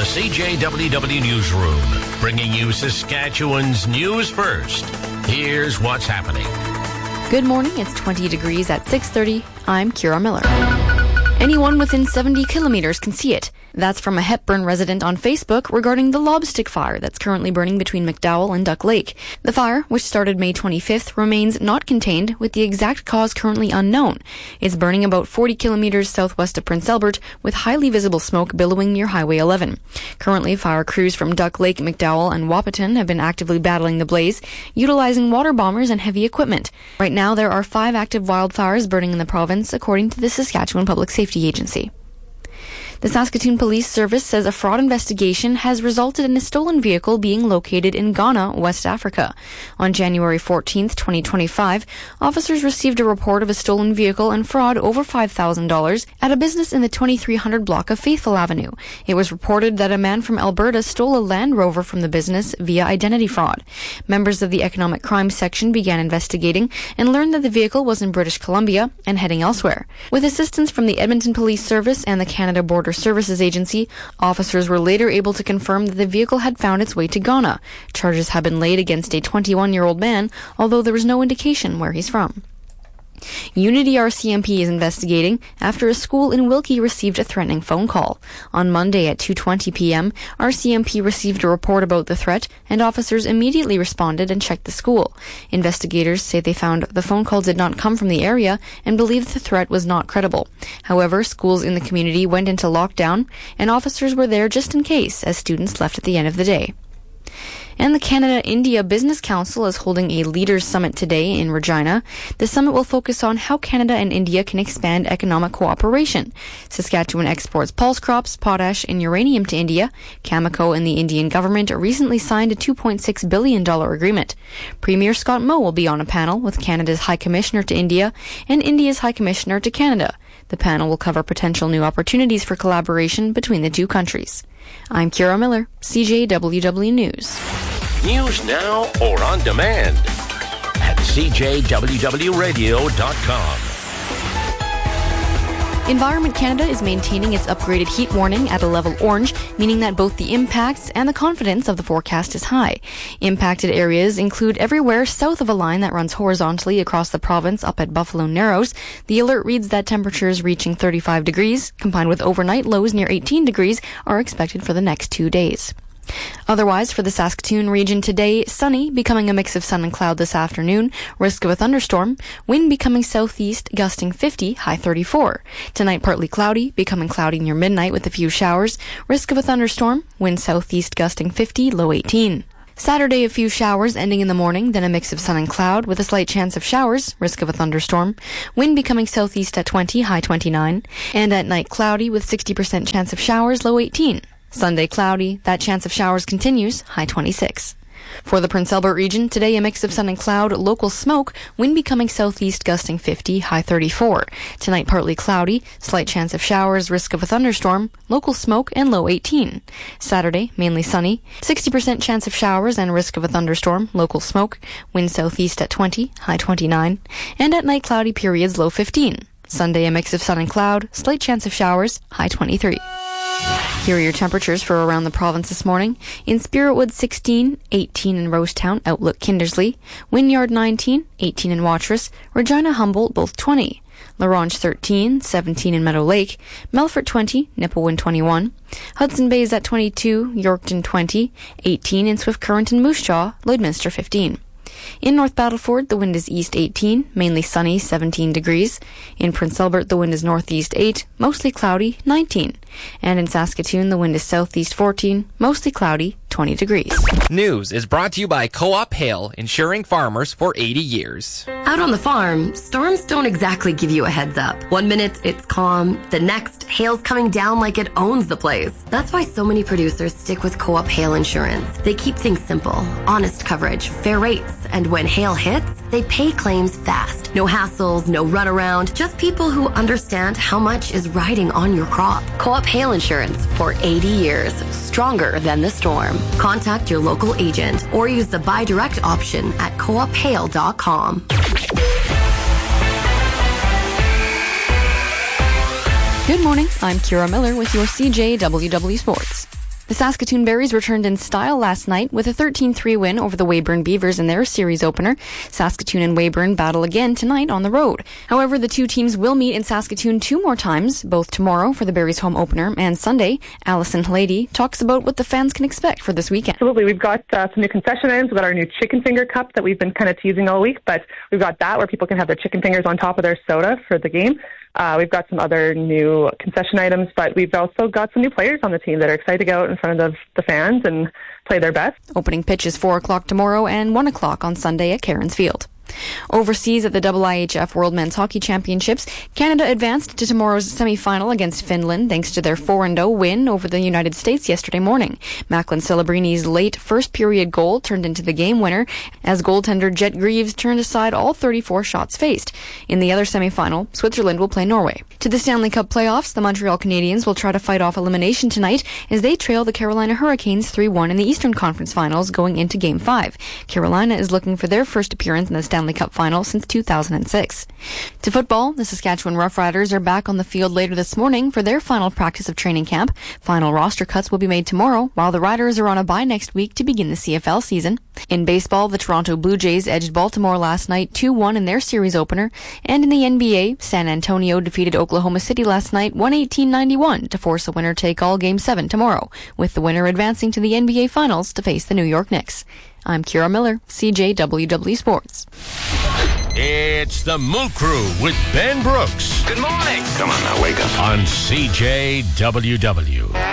the CJWW Newsroom, bringing you Saskatchewan's news first. Here's what's happening. Good morning. It's 20 degrees at 6:30. I'm Kira Miller. Anyone within 70 kilometers can see it. That's from a Hepburn resident on Facebook regarding the lobstick fire that's currently burning between McDowell and Duck Lake. The fire, which started May 25th, remains not contained, with the exact cause currently unknown. It's burning about 40 kilometers southwest of Prince Albert, with highly visible smoke billowing near Highway 11. Currently, fire crews from Duck Lake, McDowell, and Wahpeton have been actively battling the blaze, utilizing water bombers and heavy equipment. Right now, there are 5 active wildfires burning in the province, according to the Saskatchewan Public Safety Agency. The Saskatoon Police Service says a fraud investigation has resulted in a stolen vehicle being located in Ghana, West Africa. On January 14, 2025, officers received a report of a stolen vehicle and fraud over $5,000 at a business in the 2300 block of Faithful Avenue. It was reported that a man from Alberta stole a Land Rover from the business via identity fraud. Members of the Economic Crimes Section began investigating and learned that the vehicle was in British Columbia and heading elsewhere. With assistance from the Edmonton Police Service and the Canada Border Services Agency, officers were later able to confirm that the vehicle had found its way to Ghana. Charges have been laid against a 21-year-old man, although there was no indication where he's from. Unity RCMP is investigating after a school in Wilkie received a threatening phone call. On Monday at 2:20 p.m., RCMP received a report about the threat, and officers immediately responded and checked the school. Investigators say they found the phone call did not come from the area and believe the threat was not credible. However, schools in the community went into lockdown, and officers were there just in case as students left at the end of the day. And the Canada-India Business Council is holding a Leaders Summit today in Regina. The summit will focus on how Canada and India can expand economic cooperation. Saskatchewan exports pulse crops, potash, and uranium to India. Cameco and the Indian government recently signed a $2.6 billion agreement. Premier Scott Moe will be on a panel with Canada's High Commissioner to India and India's High Commissioner to Canada. The panel will cover potential new opportunities for collaboration between the two countries. I'm Kira Miller, CJWW News. News now or on demand at CJWWradio.com. Environment Canada is maintaining its upgraded heat warning at a level orange, meaning that both the impacts and the confidence of the forecast is high. Impacted areas include everywhere south of a line that runs horizontally across the province up at Buffalo Narrows. The alert reads that temperatures reaching 35 degrees, combined with overnight lows near 18 degrees, are expected for the next 2 days. Otherwise, for the Saskatoon region today, sunny, becoming a mix of sun and cloud this afternoon, risk of a thunderstorm, wind becoming southeast, gusting 50, high 34. Tonight, partly cloudy, becoming cloudy near midnight with a few showers, risk of a thunderstorm, wind southeast gusting 50, low 18. Saturday, a few showers ending in the morning, then a mix of sun and cloud with a slight chance of showers, risk of a thunderstorm, wind becoming southeast at 20, high 29, and at night cloudy with 60% chance of showers, low 18. Sunday cloudy, that chance of showers continues, high 26. For the Prince Albert region, today a mix of sun and cloud, local smoke, wind becoming southeast gusting 50, high 34. Tonight partly cloudy, slight chance of showers, risk of a thunderstorm, local smoke and low 18. Saturday, mainly sunny, 60% chance of showers and risk of a thunderstorm, local smoke, wind southeast at 20, high 29. And at night cloudy periods, low 15. Sunday a mix of sun and cloud, slight chance of showers, high 23. Here are your temperatures for around the province this morning. In Spiritwood, 16, 18 in Rosetown, Outlook, Kindersley, Wynyard, 19, 18 in Watrous, Regina, Humboldt, both 20, La Ronge, 13, 17 in Meadow Lake, Melfort, 20, Nipawin, 21, Hudson Bay is at 22, Yorkton, 20, 18 in Swift Current and Moose Jaw, Lloydminster, 15. In North Battleford, the wind is east 18, mainly sunny, 17 degrees. In Prince Albert, the wind is northeast 8, mostly cloudy, 19. And in Saskatoon, the wind is southeast 14, mostly cloudy, 20 degrees. News is brought to you by Co-op Hail, insuring farmers for 80 years. Out on the farm, storms don't exactly give you a heads up. 1 minute, it's calm. The next, hail's coming down like it owns the place. That's why so many producers stick with Co-op Hail Insurance. They keep things simple, honest coverage, fair rates, and when hail hits, they pay claims fast. No hassles, no runaround, just people who understand how much is riding on your crop. Co-op Hail Insurance for 80 years, stronger than the storm. Contact your local agent or use the buy direct option at coophail.com. Good morning, I'm Kira Miller with your CJWW Sports. The The Saskatoon Berries returned in style last night with a 13-3 win over the Weyburn Beavers in their series opener. Saskatoon and Weyburn battle again tonight on the road. However, the two teams will meet in Saskatoon 2 more times, both tomorrow for the Berries home opener and Sunday. Alison Halady talks about what the fans can expect for this weekend. Absolutely. We've got some new concession items. We've got our new chicken finger cup that we've been kind of teasing all week, but we've got that where people can have their chicken fingers on top of their soda for the game. We've got some other new concession items, but we've also got some new players on the team that are excited to go out in front of the fans and play their best. Opening pitch is 4 o'clock tomorrow and 1 o'clock on Sunday at Cairns Field. Overseas at the IIHF World Men's Hockey Championships, Canada advanced to tomorrow's semi-final against Finland thanks to their 4-0 win over the United States yesterday morning. Macklin Celebrini's late first-period goal turned into the game winner as goaltender Jet Greaves turned aside all 34 shots faced. In the other semi-final, Switzerland will play Norway. To the Stanley Cup playoffs, the Montreal Canadiens will try to fight off elimination tonight as they trail the Carolina Hurricanes 3-1 in the Eastern Conference Finals going into Game 5. Carolina is looking for their first appearance in the Stanley Cup final since 2006. To football, the Saskatchewan Roughriders are back on the field later this morning for their final practice of training camp. Final roster cuts will be made tomorrow, while the Riders are on a bye next week to begin the CFL season. In baseball, the Toronto Blue Jays edged Baltimore last night 2-1 in their series opener, and in the NBA, San Antonio defeated Oklahoma City last night 118-91 to force a winner-take-all Game 7 tomorrow, with the winner advancing to the NBA Finals to face the New York Knicks. I'm Kira Miller, CJWW Sports. It's the Moot Crew with Ben Brooks. Good morning. Come on now, wake up. On CJWW.